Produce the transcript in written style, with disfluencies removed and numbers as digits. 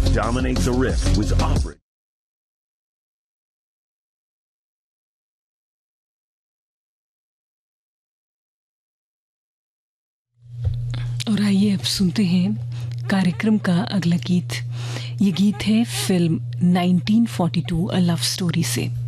dominate the rift with opera. और आइए अब सुनते हैं कार्यक्रम का अगला गीत। ये गीत है फिल्म 1942 अ लव स्टोरी से।